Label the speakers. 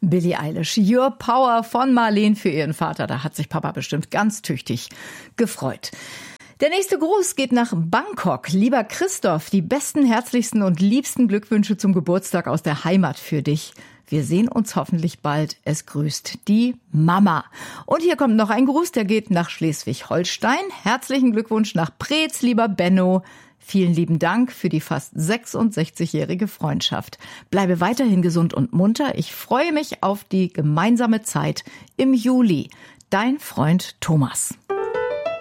Speaker 1: Billie Eilish, Your Power von Marleen für ihren Vater. Da hat sich Papa bestimmt ganz tüchtig gefreut. Der nächste Gruß geht nach Bangkok. Lieber Christoph, die besten, herzlichsten und liebsten Glückwünsche zum Geburtstag aus der Heimat für dich. Wir sehen uns hoffentlich bald. Es grüßt die Mama. Und hier kommt noch ein Gruß, der geht nach Schleswig-Holstein. Herzlichen Glückwunsch nach Preetz, lieber Benno. Vielen lieben Dank für die fast 66-jährige Freundschaft. Bleibe weiterhin gesund und munter. Ich freue mich auf die gemeinsame Zeit im Juli. Dein Freund Thomas.